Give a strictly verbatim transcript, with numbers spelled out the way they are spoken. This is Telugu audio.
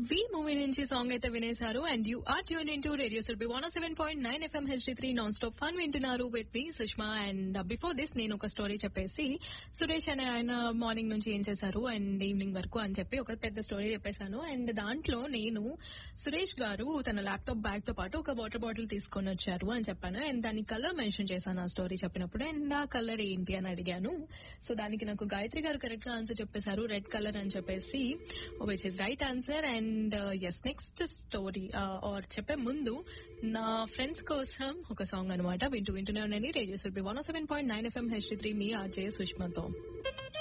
వి మూవీ నుంచి సాంగ్ అయితే వినేశారు. And you are tune in to radio Surbhi one seven point nine FM HD three non stop fun వింటున్నారు with me Sushma. And before this నేను ఒక స్టోరీ చెప్పేసి సురేష్ అనే ఆయన మార్నింగ్ నుంచి ఏం చేశారు అండ్ ఈవినింగ్ వరకు అని చెప్పి ఒక పెద్ద స్టోరీ చెప్పేశాను. అండ్ దాంట్లో నేను సురేష్ గారు తన ల్యాప్టాప్ బ్యాగ్ తో పాటు ఒక వాటర్ బాటిల్ తీసుకొని వచ్చారు అని చెప్పాను. అండ్ దాని కలర్ మెన్షన్ చేశాను ఆ స్టోరీ చెప్పినప్పుడు. అండ్ ఆ కలర్ ఏంటి అని అడిగాను. సో దానికి నాకు గాయత్రి గారు కరెక్ట్ గా ఆన్సర్ చెప్పేశారు, రెడ్ కలర్ అని చెప్పేసి, which is right answer. And yes, next story or చెప్పే ముందు నా ఫ్రెండ్స్ కోసం ఒక సాంగ్ అనమాట. వింటూ వింటూనే ఉండండి radio Surbhi one seven point nine FM H three మీ ఆర్జే సుష్మాతో.